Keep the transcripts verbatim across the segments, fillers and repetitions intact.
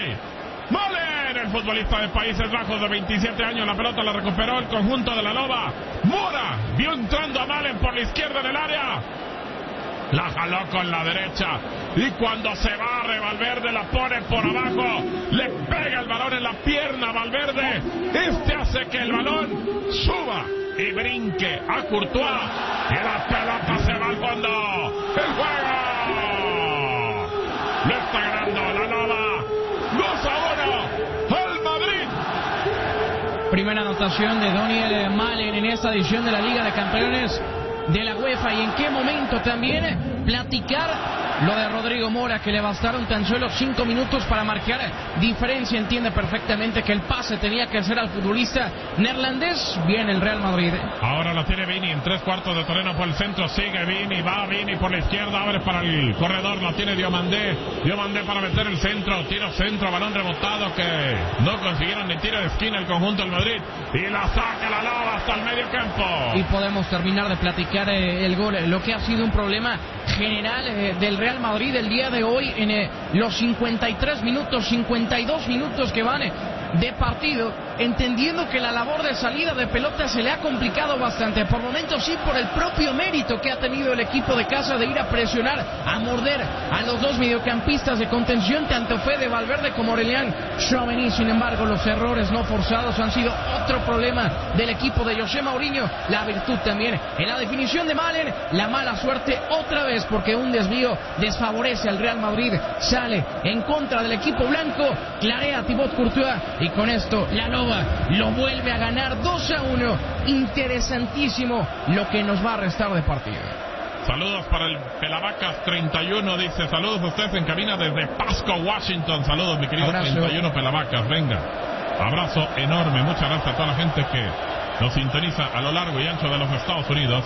Murray. Malen, el futbolista de Países Bajos de veintisiete años, la pelota la recuperó el conjunto de la Loba. Mora vio entrando a Malen por la izquierda en el área. La jaló con la derecha. Y cuando se barre, Valverde la pone por abajo. Le pega el balón en la pierna a Valverde. Este hace que el balón suba y brinque a Courtois. Y la pelota se va al fondo. ¡El juego! Lo está ganando la Loba. dos a uno al Madrid. Primera anotación de Daniel Malen en esta edición de la Liga de Campeones de la UEFA. Y en qué momento también platicar lo de Rodrigo Mora, que le bastaron tan solo cinco minutos para marcar diferencia. Entiende perfectamente que el pase tenía que ser al futbolista neerlandés. Viene el Real Madrid. Ahora la tiene Vini en tres cuartos de terreno por el centro. Sigue Vini, va Vini por la izquierda, abre para el corredor. La tiene Diomandé. Diomandé para meter el centro. Tiro centro, balón rebotado que no consiguieron ni tiro de esquina el conjunto del Madrid. Y la saca la Loba hasta el medio campo. Y podemos terminar de platicar eh, el gol. Lo que ha sido un problema general eh, del Real Madrid el día de hoy en eh, los cincuenta y tres minutos, cincuenta y dos minutos que van eh, de partido, entendiendo que la labor de salida de pelota se le ha complicado bastante, por momentos sí por el propio mérito que ha tenido el equipo de casa de ir a presionar, a morder a los dos mediocampistas de contención, tanto Fede Valverde como Aurelian Tchouameni. Sin embargo, los errores no forzados han sido otro problema del equipo de José Mourinho. La virtud también en la definición de Malen, la mala suerte otra vez porque un desvío desfavorece al Real Madrid, sale en contra del equipo blanco, clarea Thibaut Courtois y con esto la Loba lo vuelve a ganar dos a uno. Interesantísimo lo que nos va a restar de partido. Saludos para el Pelavacas treinta y uno, dice, saludos a ustedes en cabina desde Pasco, Washington. Saludos, mi querido Abrazo. treinta y uno Pelavacas, venga. Abrazo enorme, muchas gracias a toda la gente que nos sintoniza a lo largo y ancho de los Estados Unidos.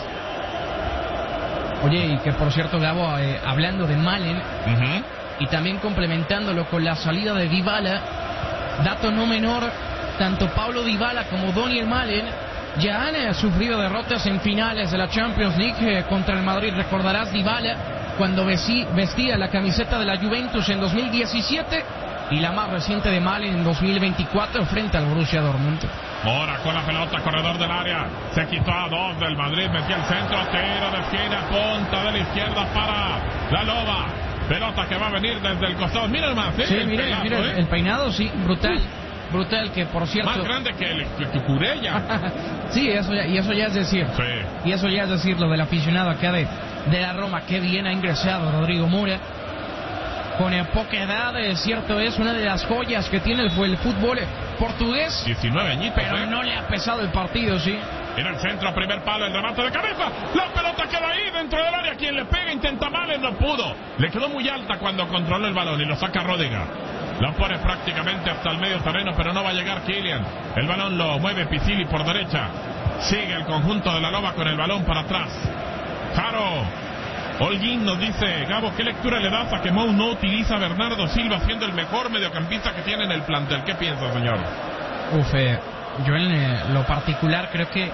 Oye, y que por cierto, Gabo, eh, hablando de Malen, uh-huh. y también complementándolo con la salida de Dybala, dato no menor, tanto Paulo Dybala como Daniel Malen ya han eh, sufrido derrotas en finales de la Champions League eh, contra el Madrid. Recordarás Dybala cuando vestí, vestía la camiseta de la Juventus en dos mil diecisiete y la más reciente de Malen en dos mil veinticuatro frente al Borussia Dortmund. Mora con la pelota, corredor del área, se quitó a dos del Madrid, metió el centro, tiro de esquina, punta de la izquierda para la Loba. Pelota que va a venir desde el costado. Mira más, ¿eh? Sí, el mire, pelazo, mire, ¿eh? el peinado, sí, brutal. Brutal, que por cierto... Más grande que el que, que Curella. Sí, eso ya, y eso ya es decir. Sí. Y eso ya es decir lo del aficionado acá de, de la Roma. Qué bien ha ingresado Rodrigo Mora. Con eh, poca edad, eh, cierto es, una de las joyas que tiene el, el fútbol eh, portugués. diecinueve añitos, Pero ¿eh? no le ha pesado el partido, sí. En el centro, primer palo, el remate de cabeza. La pelota queda ahí dentro del área. Quien le pega, intenta Malen, no pudo. Le quedó muy alta cuando controló el balón y lo saca Ródiga. La pone prácticamente hasta el medio terreno, pero no va a llegar Kylian. El balón lo mueve Pizzili por derecha. Sigue el conjunto de la Loba con el balón para atrás. Jaro. Holguín nos dice, Gabo, ¿qué lectura le das a que Mou no utiliza a Bernardo Silva siendo el mejor mediocampista que tiene en el plantel? ¿Qué piensa, señor? Uf, eh, yo en eh, lo particular creo que,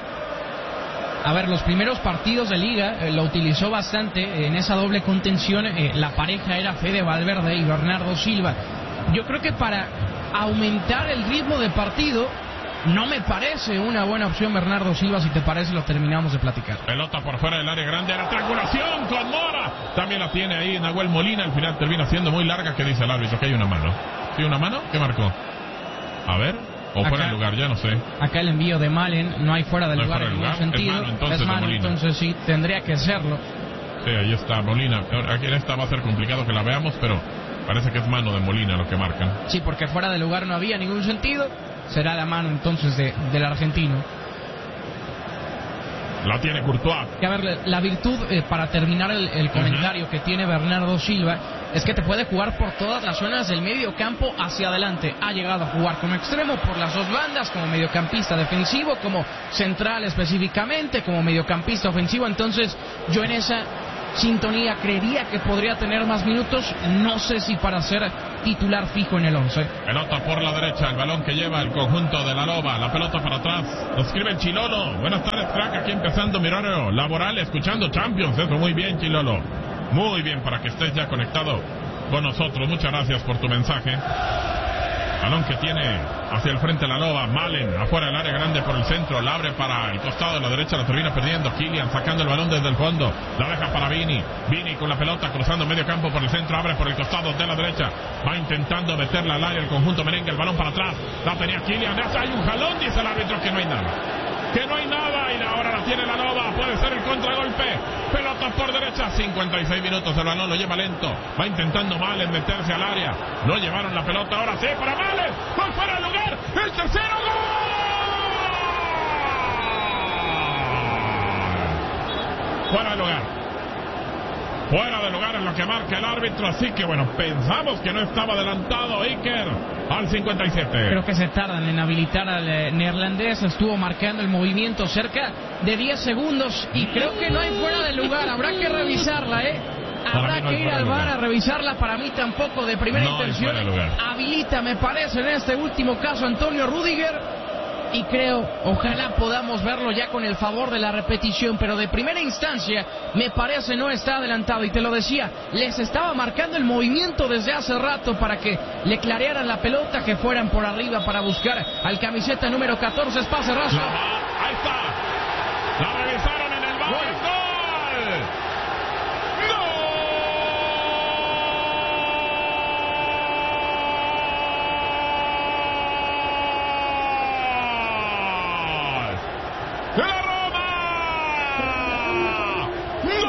a ver, los primeros partidos de Liga eh, lo utilizó bastante eh, en esa doble contención. Eh, la pareja era Fede Valverde y Bernardo Silva. Yo creo que para aumentar el ritmo de partido no me parece una buena opción Bernardo Silva. Si te parece, lo terminamos de platicar. Pelota por fuera del área grande, la triangulación con Mora. También la tiene ahí Nahuel Molina. Al final termina siendo muy larga. ¿Qué dice el árbitro? Que hay una mano. ¿Sí, una mano? ¿Qué marcó? A ver. O Acá, fuera de lugar, ya no sé. Acá el envío de Malen, no hay fuera de no lugar en ningún sentido. Es mano, entonces, es mano, entonces sí, tendría que serlo. Sí, ahí está Molina. Aquí en esta va a ser complicado que la veamos, pero parece que es mano de Molina lo que marcan. Sí, porque fuera de lugar no había ningún sentido. Será la mano entonces de, del argentino. La tiene Courtois. Que a ver, la virtud, eh, para terminar el, el comentario uh-huh. que tiene Bernardo Silva, es que te puede jugar por todas las zonas del medio campo hacia adelante. Ha llegado a jugar como extremo por las dos bandas, como mediocampista defensivo, como central específicamente, como mediocampista ofensivo. Entonces, yo en esa sintonía creería que podría tener más minutos. No sé si para ser titular fijo en el once. Pelota por la derecha, el balón que lleva el conjunto de la Loba. La pelota para atrás. Nos escribe el Chilolo. Buenas tardes, crack. Aquí empezando mi horario laboral, escuchando Champions. Eso, muy bien, Chilolo. Muy bien, para que estés ya conectado con nosotros. Muchas gracias por tu mensaje. Balón que tiene hacia el frente la Loba. Malen afuera del área grande por el centro. La abre para el costado de la derecha. La termina perdiendo. Kylian sacando el balón desde el fondo. La deja para Vini. Vini con la pelota cruzando medio campo por el centro. Abre por el costado de la derecha. Va intentando meterla al área el conjunto merengue. El balón para atrás. La tenía Kylian. Hay un jalón. Dice el árbitro que no hay nada. Que no hay nada. Y ahora la tiene la Loba. Puede ser el contragolpe. Pelota por derecha. cincuenta y seis minutos. El balón lo lleva lento. Va intentando Malen meterse al área. No llevaron la pelota. Ahora sí para Malen. Gol fuera del lugar. El tercero. ¡Gol! Fuera del lugar. Fuera de lugar en lo que marca el árbitro. Así que bueno, pensamos que no estaba adelantado Iker al cincuenta y siete. Creo que se tardan en habilitar al eh, neerlandés. Estuvo marcando el movimiento cerca de diez segundos. Y creo que no hay fuera de lugar. Habrá que revisarla, ¿eh? Habrá no que ir al V A R a revisarla. Para mí tampoco de primera no intención. Habilita, me parece, en este último caso Antonio Rüdiger. Y creo, ojalá podamos verlo ya con el favor de la repetición, pero de primera instancia me parece no está adelantado. Y te lo decía, les estaba marcando el movimiento desde hace rato para que le clarearan la pelota, que fueran por arriba para buscar al camiseta número catorce. Es pase raso. Ahí está. La revisaron en el V A R. ¡Gol! ¡De la Roma! ¡Gol!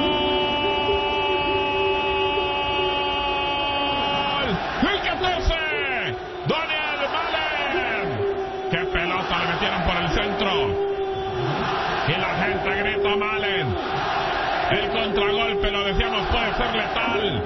¡El catorce! ¡Daniel Malen! ¡Qué pelota le metieron por el centro! Y la gente grita Malen. El contragolpe, lo decíamos, puede ser letal.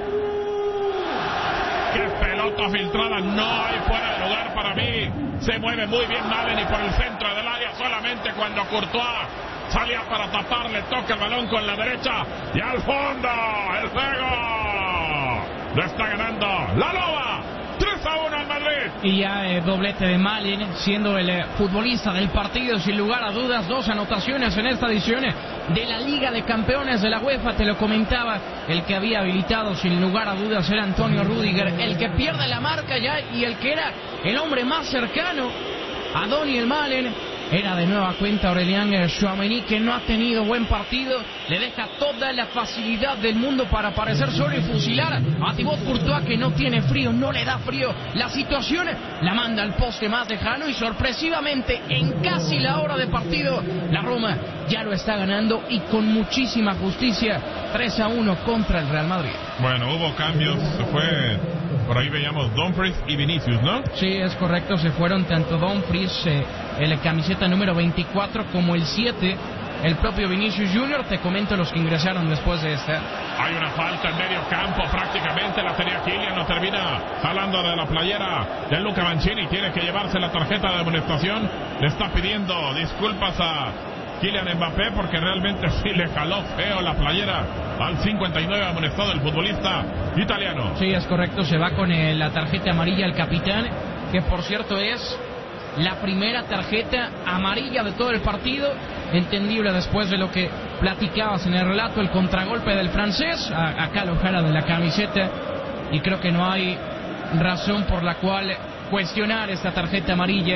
¡Qué pelota filtrada! No hay fuera de lugar para mí. Se mueve muy bien Malen y por el centro del área solamente cuando Courtois salía para tapar, le toca el balón con la derecha y al fondo el juego lo está ganando la Loba. tres a uno al Madrid. Y ya eh, doblete de Malen, siendo el eh, futbolista del partido sin lugar a dudas. Dos anotaciones en esta edición de la Liga de Campeones de la UEFA. Te lo comentaba, el que había habilitado sin lugar a dudas era Antonio Rüdiger, el que pierde la marca ya y el que era el hombre más cercano a Daniel Malen. Era de nueva cuenta Aurélien Tchouaméni, que no ha tenido buen partido. Le deja toda la facilidad del mundo para aparecer solo y fusilar a Thibaut Courtois, que no tiene frío, no le da frío. La situación la manda al poste más lejano y sorpresivamente en casi la hora de partido la Roma ya lo está ganando y con muchísima justicia. tres a uno contra el Real Madrid. Bueno, hubo cambios, se fue, por ahí veíamos Dumfries y Vinicius, ¿no? Sí, es correcto, se fueron tanto Dumfries, eh, el camiseta número veinticuatro, como el siete, el propio Vinicius Junior. Te comento los que ingresaron después de esta. Hay una falta en medio campo, prácticamente la tenía Kylian, no termina jalando de la playera de Luca Mancini, tiene que llevarse la tarjeta de amonestación. Le está pidiendo disculpas a Kylian Mbappé porque realmente sí le jaló feo la playera al cincuenta y nueve, amonestado el futbolista italiano. Sí, es correcto, se va con eh, la tarjeta amarilla el capitán, que por cierto es la primera tarjeta amarilla de todo el partido. Entendible después de lo que platicabas en el relato, el contragolpe del francés. A, acá lo jala de la camiseta y creo que no hay razón por la cual cuestionar esta tarjeta amarilla.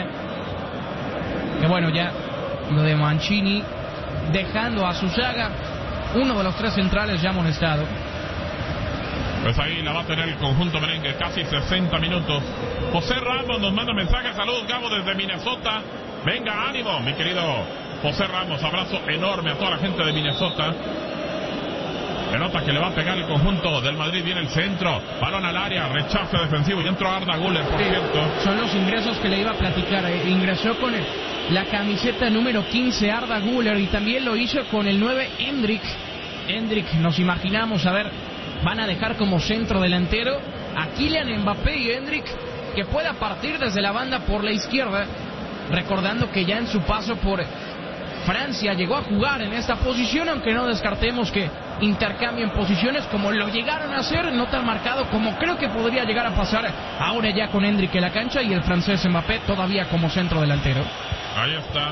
Que bueno, ya lo de Mancini dejando a su saga, uno de los tres centrales ya amonestado. Pues ahí la va a tener el conjunto merengue, casi sesenta minutos. José Ramos nos manda mensaje. Saludos, Gabo, desde Minnesota. Venga, ánimo, mi querido José Ramos. Abrazo enorme a toda la gente de Minnesota. Se nota que le va a pegar el conjunto del Madrid. Viene el centro, balón al área, rechace defensivo y entró Arda Güler, por sí, cierto. Son los ingresos que le iba a platicar. eh. Ingresó con el, la camiseta número quince Arda Güler, y también lo hizo con el nueve Endrick. Endrick, nos imaginamos, a ver, van a dejar como centro delantero a Kylian Mbappé y Endrick, que pueda partir desde la banda por la izquierda, recordando que ya en su paso por Francia llegó a jugar en esta posición, aunque no descartemos que intercambien posiciones como lo llegaron a hacer, no tan marcado como creo que podría llegar a pasar ahora ya con Endrick en la cancha y el francés Mbappé todavía como centro delantero. Ahí está.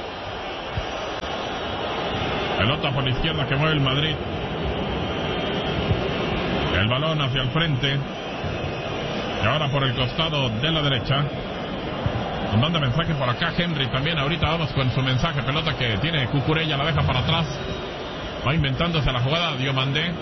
Pelota por la izquierda que mueve el Madrid. El balón hacia el frente. Y ahora por el costado de la derecha. Nos manda mensaje por acá Henry también. Ahorita vamos con su mensaje. Pelota que tiene Cucurella, la deja para atrás. Va inventándose la jugada Diomandé.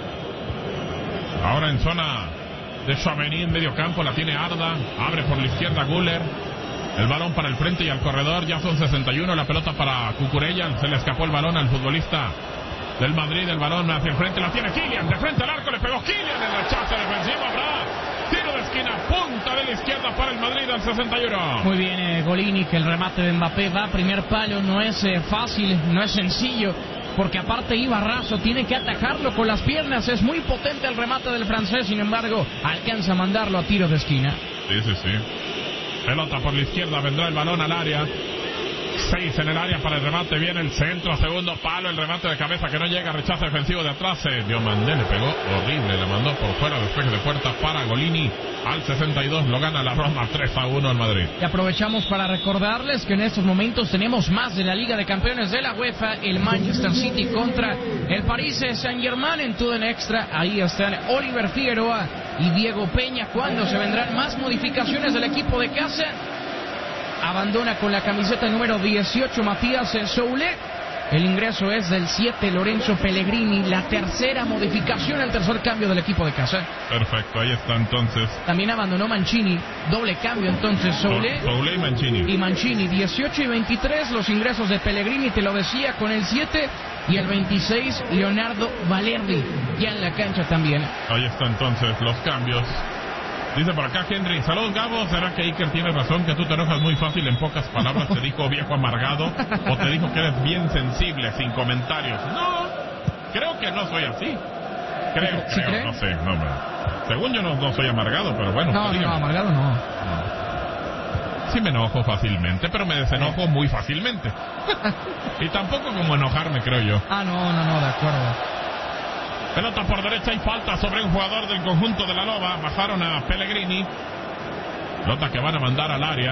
Ahora en zona de Chaveny en medio campo. La tiene Arda. Abre por la izquierda Güler. El balón para el frente y al corredor. Ya son sesenta y uno. La pelota para Cucurella. Se le escapó el balón al futbolista del Madrid. El balón hacia el frente. La tiene Kylian. De frente al arco. Le pegó Kylian. El rechazo defensivo. Habrá tiro de esquina, punta de la izquierda para el Madrid al sesenta y uno. Muy bien, eh, Golini, que el remate de Mbappé va a primer palo. No es eh, fácil, no es sencillo, porque aparte iba raso, tiene que atajarlo con las piernas. Es muy potente el remate del francés, sin embargo, alcanza a mandarlo a tiro de esquina. Sí, sí, sí. Pelota por la izquierda, vendrá el balón al área. Seis en el área para el remate, viene el centro, segundo palo, el remate de cabeza que no llega, rechazo defensivo de atrás. eh, Diomandé le pegó horrible, le mandó por fuera, despeje de puerta para Golini. Al sesenta y dos lo gana la Roma, tres a uno al Madrid. Y aprovechamos para recordarles que en estos momentos tenemos más de la Liga de Campeones de la UEFA, el Manchester City contra el Paris Saint-Germain en Tudden Extra. Ahí están Oliver Figueroa y Diego Peña. ¿Cuándo se vendrán más modificaciones del equipo de casa? Abandona con la camiseta número dieciocho Matías Soule. El ingreso es del siete Lorenzo Pellegrini. La tercera modificación, el tercer cambio del equipo de casa. Perfecto, ahí está entonces. También abandonó Mancini. Doble cambio entonces Soule. Soule y Mancini. Y Mancini, dieciocho y veintitrés. Los ingresos de Pellegrini, te lo decía, con el siete. Y el veintiséis, Leonardo Valerdi. Ya en la cancha también. Ahí está entonces los cambios. Dice por acá Henry, saludos Gabo, ¿será que Iker tiene razón que tú te enojas muy fácil? En pocas palabras te dijo viejo amargado, o te dijo que eres bien sensible, sin comentarios. No, creo que no soy así. Creo, ¿Sí creo, cree? no sé, no, según yo no, no soy amargado, pero bueno. No, no, no, amargado no. Sí me enojo fácilmente, pero me desenojo muy fácilmente. Y tampoco como enojarme, creo yo. Ah, no, no, no, de acuerdo. Pelota por derecha y falta sobre un jugador del conjunto de la Loba. Bajaron a Pellegrini. Pelota que van a mandar al área.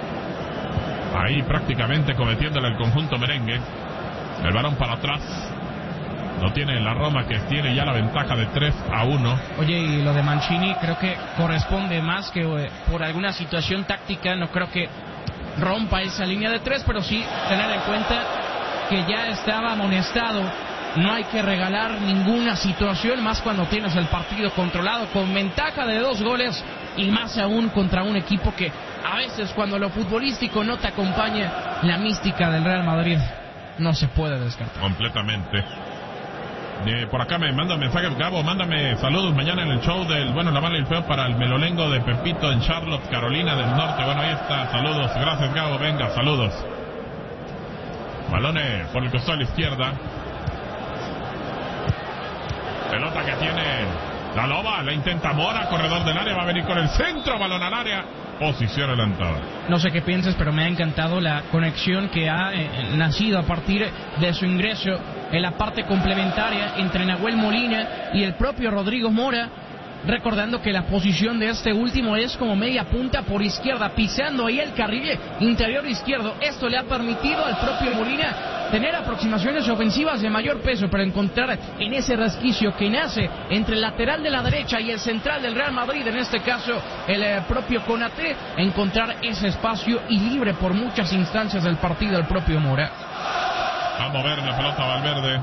Ahí prácticamente cometiéndole el conjunto merengue. El balón para atrás. No tiene la Roma, que tiene ya la ventaja de tres a uno. Oye, y lo de Mancini creo que corresponde más que eh, por alguna situación táctica. No creo que rompa esa línea de tres, pero sí tener en cuenta que ya estaba amonestado. No hay que regalar ninguna situación, más cuando tienes el partido controlado con ventaja de dos goles, y más aún contra un equipo que a veces cuando lo futbolístico no te acompaña, la mística del Real Madrid no se puede descartar. Completamente. Eh, por acá me manda mensaje Gabo, mándame saludos mañana en el show del bueno, la mala y el feo para el melolengo de Pepito en Charlotte, Carolina del Norte. Bueno, ahí está, saludos, gracias Gabo, venga, saludos. Balones por el costado a la izquierda. Pelota que tiene la Loba, la intenta Mora, corredor del área, va a venir con el centro, balón al área, posición adelantada. No sé qué pienses, pero me ha encantado la conexión que ha eh, nacido a partir de su ingreso en la parte complementaria entre Nahuel Molina y el propio Rodrigo Mora, recordando que la posición de este último es como media punta por izquierda, pisando ahí el carril interior izquierdo. Esto le ha permitido al propio Molina tener aproximaciones ofensivas de mayor peso para encontrar en ese resquicio que nace entre el lateral de la derecha y el central del Real Madrid, en este caso el eh, propio Konaté, encontrar ese espacio y libre por muchas instancias del partido el propio Mora. Va a mover la pelota Valverde.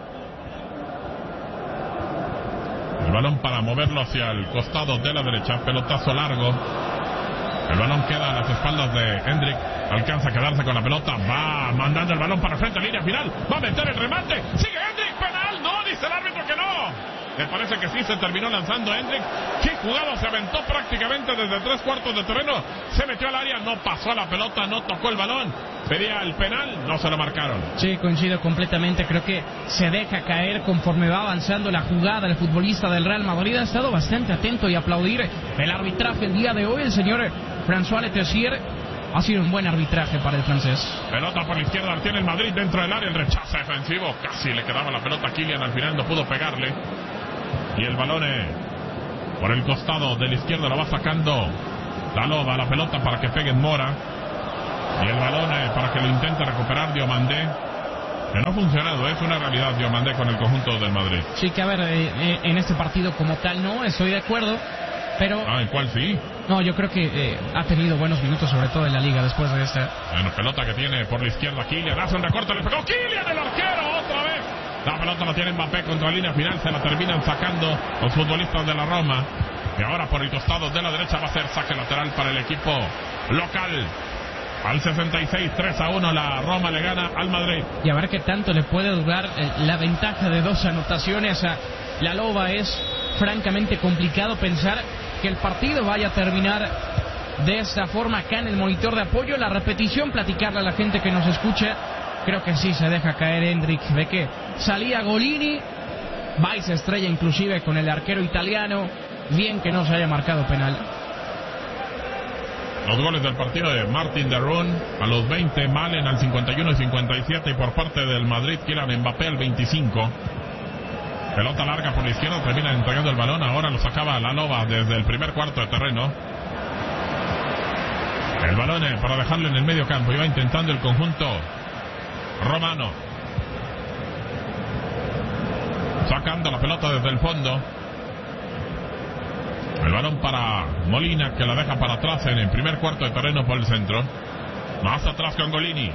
El balón para moverlo hacia el costado de la derecha. Pelotazo largo. El balón queda a las espaldas de Hendrik. Alcanza a quedarse con la pelota. Va mandando el balón para frente, línea final. Va a meter el remate. Sigue Hendrik. Penal. No, dice el árbitro que no. Me parece que sí se terminó lanzando Hendrik. Qué jugada, se aventó prácticamente desde tres cuartos de terreno. Se metió al área. No pasó la pelota. No tocó el balón. Pedía el penal. No se lo marcaron. Sí, coincido completamente. Creo que se deja caer conforme va avanzando la jugada. El futbolista del Real Madrid ha estado bastante atento y aplaudir el arbitraje el día de hoy. El señor François Letessier ha sido un buen arbitraje para el francés. Pelota por la izquierda, tiene el Madrid dentro del área. El rechazo defensivo. Casi le quedaba la pelota a Kylian. Al final no pudo pegarle. Y el balón eh, por el costado de la izquierda lo va sacando la Loba. La pelota para que pegue en Mora. Y el balón eh, para que lo intente recuperar Diomandé. Que no ha funcionado, es una realidad Diomandé con el conjunto del Madrid. Sí, que a ver, eh, eh, en este partido como tal no, estoy de acuerdo. Pero ah, ¿en cuál sí? No, yo creo que eh, ha tenido buenos minutos, sobre todo en la liga, después de esta. Bueno, pelota que tiene por la izquierda Kylian, hace un recorte, le pegó Kylian, el arquero, otra vez. La pelota la tiene Mbappé contra la línea final, se la terminan sacando los futbolistas de la Roma. Y ahora por el costado de la derecha va a ser saque lateral para el equipo local. Al sesenta y seis, tres a uno, la Roma le gana al Madrid. Y a ver qué tanto le puede durar eh, la ventaja de dos anotaciones a la Loba. Es francamente complicado pensar que el partido vaya a terminar de esta forma acá en el monitor de apoyo. La repetición, platicarle a la gente que nos escucha. Creo que sí se deja caer Endrick. Ve que salía Golini, va y se estrella inclusive con el arquero italiano. Bien que no se haya marcado penal. Los goles del partido de Martin de Roon a los veinte, Malen al cincuenta y uno y cincuenta y siete, y por parte del Madrid Kylian Mbappé al veinticinco. Pelota larga por la izquierda, termina entregando el balón, ahora lo sacaba la Loba desde el primer cuarto de terreno. El balón eh, para dejarlo en el medio campo, iba intentando el conjunto romano. Sacando la pelota desde el fondo. El balón para Molina, que la deja para atrás en el primer cuarto de terreno por el centro. Más atrás con Golini.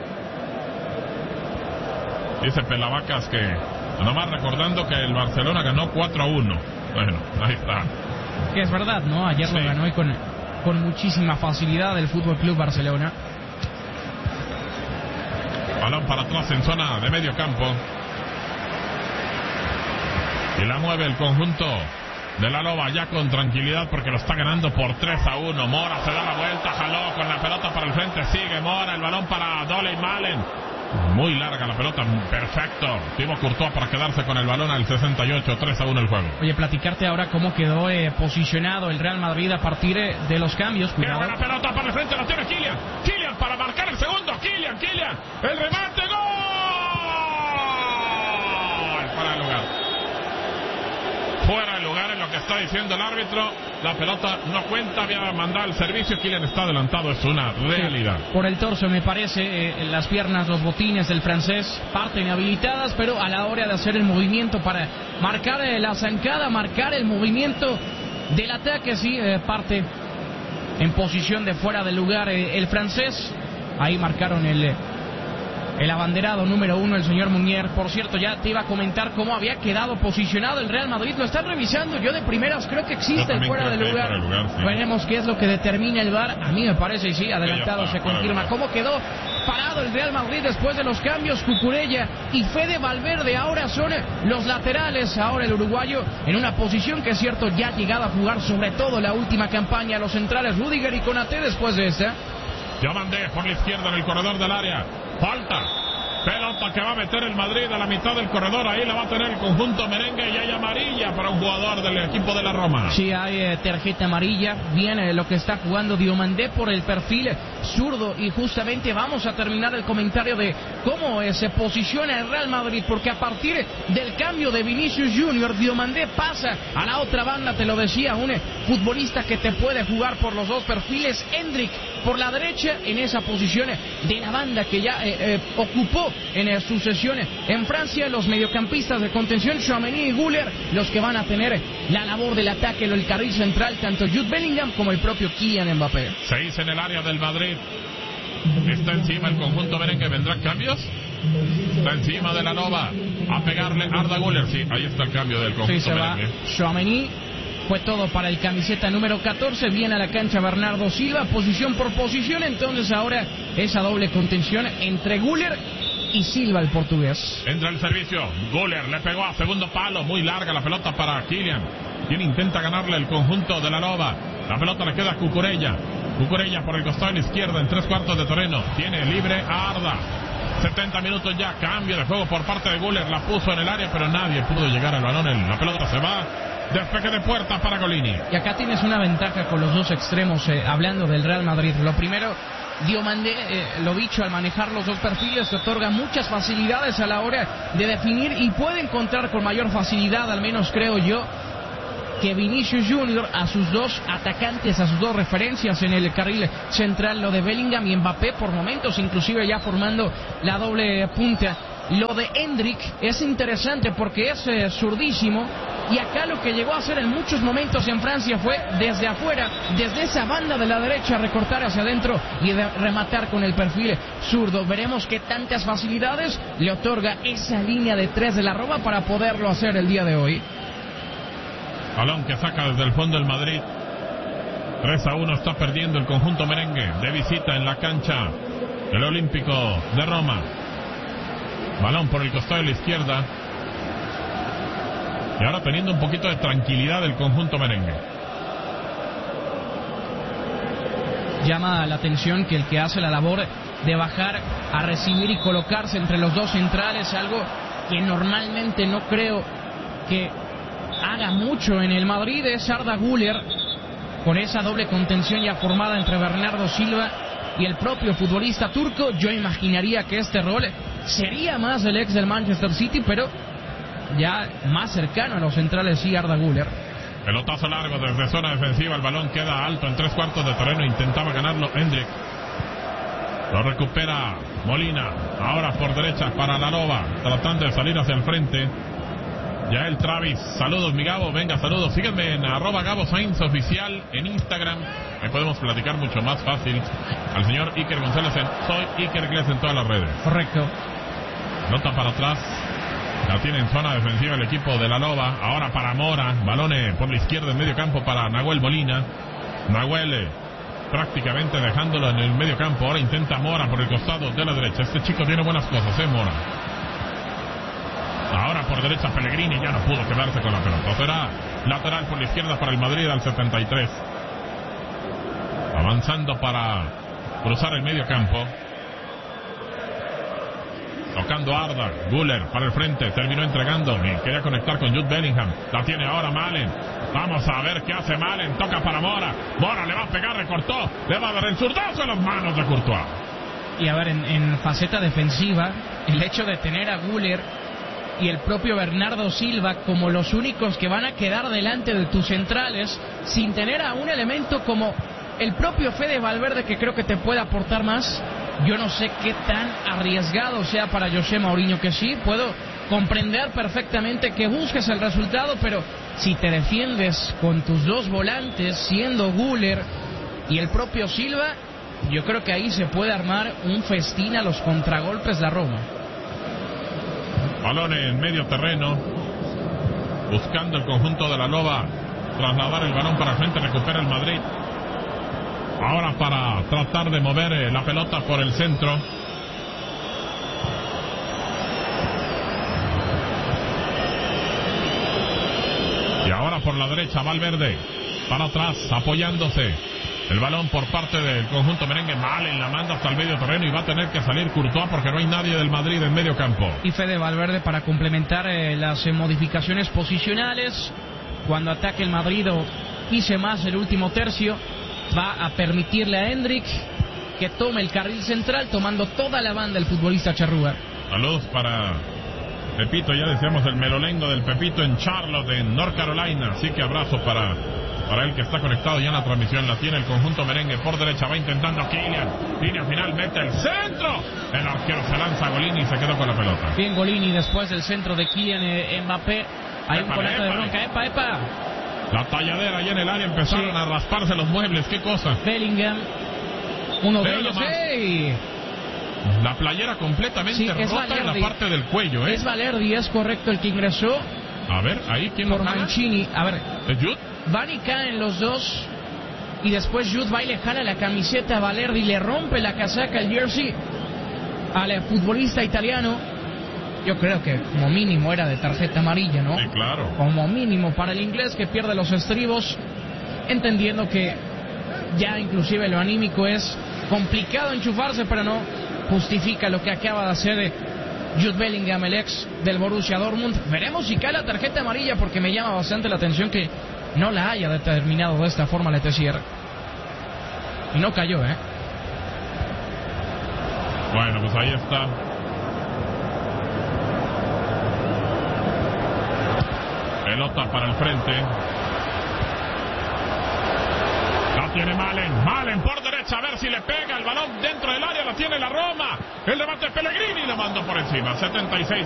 Dice Pelavacas que, nomás recordando que el Barcelona ganó cuatro a uno. Bueno, ahí está. Que es verdad, ¿no? Ayer sí lo ganó y con, con muchísima facilidad el Fútbol Club Barcelona. Balón para atrás en zona de medio campo. Y la mueve el conjunto de la Loba ya con tranquilidad porque lo está ganando por tres a uno. Mora se da la vuelta, jaló con la pelota para el frente, sigue Mora, el balón para Dole y Malen. Muy larga la pelota, perfecto. Thibaut Courtois para quedarse con el balón al sesenta y ocho, tres a uno el juego. Oye, platicarte ahora cómo quedó eh, posicionado el Real Madrid a partir eh, de los cambios. Cuidado. Qué buena pelota para el frente, la tiene Kylian. Kylian para marcar el segundo, Kylian, Kylian. El remate, gol. Fuera de lugar. Fuera de lugar en lo que está diciendo el árbitro. La pelota no cuenta, había mandado el servicio. Kylian está adelantado, es una realidad. Sí, por el torso me parece, eh, las piernas, los botines del francés parten habilitadas, pero a la hora de hacer el movimiento para marcar eh, la zancada, marcar el movimiento del ataque, sí, eh, parte en posición de fuera del lugar eh, el francés. Ahí marcaron el... El abanderado número uno, el señor Munier. Por cierto, ya te iba a comentar cómo había quedado posicionado el Real Madrid. Lo están revisando. Yo de primeras creo que existe el fuera de lugar. lugar sí. Veremos qué es lo que determina el V A R. A mí me parece, y sí, adelantado sí, se confirma. ¿Cómo quedó parado el Real Madrid después de los cambios? Cucurella y Fede Valverde ahora son los laterales. Ahora el uruguayo en una posición que es cierto ya ha llegado a jugar, sobre todo la última campaña. Los centrales Rüdiger y Konaté después de esta. Yo mandé por la izquierda en el corredor del área. Falta. Pelota que va a meter el Madrid a la mitad del corredor. Ahí la va a tener el conjunto merengue y hay amarilla para un jugador del equipo de la Roma. Sí, hay eh, tarjeta amarilla. Viene lo que está jugando Diomandé por el perfil zurdo. Y justamente vamos a terminar el comentario de cómo eh, se posiciona el Real Madrid. Porque a partir del cambio de Vinicius Junior, Diomandé pasa a la otra banda. Te lo decía, un eh, futbolista que te puede jugar por los dos perfiles. Endrick por la derecha en esa posición de la banda que ya eh, eh, ocupó en eh, sucesión en Francia. Los mediocampistas de contención, Tchouaméni y Güler, los que van a tener la labor del ataque, el carril central, tanto Jude Bellingham como el propio Kylian Mbappé. Seis en el área del Madrid. Está encima el conjunto merengue. ¿Vendrán cambios? Está encima de la Nova. A pegarle Arda Güler. Sí, ahí está el cambio del conjunto sí, se merengue. Va Tchouaméni. Fue todo para el camiseta número catorce. Viene a la cancha Bernardo Silva, posición por posición. Entonces ahora esa doble contención entre Güler y Silva, el portugués. Entra el servicio. Güler le pegó a segundo palo. Muy larga la pelota para Kylian, quien intenta ganarle el conjunto de la Loba. La pelota le queda a Cucurella. Cucurella por el costado de la izquierda en tres cuartos de terreno. Tiene libre a Arda. setenta minutos ya. Cambio de juego por parte de Güler. La puso en el área, pero nadie pudo llegar al balón. La pelota se va. Despeje de puerta para Golini. Y acá tienes una ventaja con los dos extremos, eh, hablando del Real Madrid. Lo primero, Diomandé, eh, lo dicho, al manejar los dos perfiles, te otorga muchas facilidades a la hora de definir y puede encontrar con mayor facilidad, al menos creo yo, que Vinicius Junior a sus dos atacantes, a sus dos referencias en el carril central, lo de Bellingham y Mbappé, por momentos inclusive ya formando la doble punta. Lo de Endrick es interesante porque es eh, zurdísimo Y acá lo que llegó a hacer en muchos momentos en Francia fue desde afuera, desde esa banda de la derecha, recortar hacia adentro y de rematar con el perfil zurdo. Veremos qué tantas facilidades le otorga esa línea de tres de la Roma para poderlo hacer el día de hoy. Balón que saca desde el fondo el Madrid. tres a uno está perdiendo el conjunto merengue de visita en la cancha del Olímpico de Roma. Balón por el costado de la izquierda. Y ahora teniendo un poquito de tranquilidad el conjunto merengue. Llama la atención que el que hace la labor de bajar a recibir y colocarse entre los dos centrales, algo que normalmente no creo que haga mucho en el Madrid, es Arda Güler, con esa doble contención ya formada entre Bernardo Silva y el propio futbolista turco. Yo imaginaría que este rol sería más del ex del Manchester City, pero ya más cercano a los centrales, sí, Arda Güler. Pelotazo largo desde zona defensiva, el balón queda alto en tres cuartos de terreno, intentaba ganarlo Hendrik. Lo recupera Molina, ahora por derecha para la Loba, tratando de salir hacia el frente. Ya el Travis, saludos mi Gabo, venga saludos, síguenme en arroba Gabo Sainz oficial en Instagram, ahí podemos platicar mucho más fácil. Al señor Iker González en Soy Iker Gles en todas las redes. Correcto. Nota para atrás, la tiene en zona defensiva el equipo de la Loba, ahora para Mora, balones por la izquierda en medio campo para Nahuel Molina. Nahuel eh, prácticamente dejándolo en el medio campo, ahora intenta Mora por el costado de la derecha. Este chico tiene buenas cosas, eh Mora. Ahora por derecha Pellegrini, ya no pudo quedarse con la pelota. Será lateral por la izquierda para el Madrid al setenta y tres. Avanzando para cruzar el medio campo. Tocando Arda, Güler para el frente, terminó entregando y quería conectar con Jude Bellingham. La tiene ahora Malen. Vamos a ver qué hace Malen. Toca para Mora. Mora le va a pegar, recortó. Le va a dar el zurdazo en las manos de Courtois. Y a ver, en, en faceta defensiva, el hecho de tener a Güler y el propio Bernardo Silva como los únicos que van a quedar delante de tus centrales, sin tener a un elemento como el propio Fede Valverde, que creo que te puede aportar más. Yo no sé qué tan arriesgado sea para José Mourinho, que sí, puedo comprender perfectamente que busques el resultado, pero si te defiendes con tus dos volantes, siendo Güler y el propio Silva, yo creo que ahí se puede armar un festín a los contragolpes la Roma. Balón en medio terreno, buscando el conjunto de la Loba trasladar el balón para el frente, recupera el Madrid. Ahora para tratar de mover eh, la pelota por el centro. Y ahora por la derecha Valverde, para atrás, apoyándose. El balón por parte del conjunto merengue, Malen la manda hasta el medio terreno y va a tener que salir Courtois porque no hay nadie del Madrid en medio campo. Y Fede Valverde para complementar eh, las eh, modificaciones posicionales. Cuando ataque el Madrid o pise más el último tercio, va a permitirle a Hendrik que tome el carril central, tomando toda la banda el futbolista charrúa. Saludos para Pepito, ya decíamos el melolengo del Pepito en Charlotte, en North Carolina, así que abrazo para, para él que está conectado ya en la transmisión. La tiene el conjunto merengue por derecha, va intentando Kylian, línea final, mete el centro, el arquero se lanza a Golini y se quedó con la pelota. Bien Golini después del centro de Kylian eh, Mbappé, hay un conato de bronca, epa, epa. La talladera allá en el área, empezaron sí. a rasparse los muebles, qué cosa. Bellingham, uno de Pero ellos, nomás, ¡hey! La playera completamente sí, rota Valerdi. en la parte del cuello, ¿eh? Es Valerdi, es correcto, el que ingresó. A ver, ahí quién por lo jala? Mancini. A ver, ¿es Jude? van y caen los dos. Y después Jude va y le jala la camiseta a Valerdi, le rompe la casaca, el jersey al futbolista italiano. Yo creo que como mínimo era de tarjeta amarilla, ¿no? Sí, claro. Como mínimo para el inglés que pierde los estribos, entendiendo que ya inclusive lo anímico es complicado enchufarse, pero no justifica lo que acaba de hacer Jude Bellingham, el ex del Borussia Dortmund. Veremos si cae la tarjeta amarilla, porque me llama bastante la atención que no la haya determinado de esta forma Letessier. Y no cayó, ¿eh? Bueno, pues ahí está. Pelota para el frente. La tiene Malen. Malen por derecha, a ver si le pega el balón dentro del área. La tiene la Roma. El remate Pellegrini, la mandó por encima. setenta y seis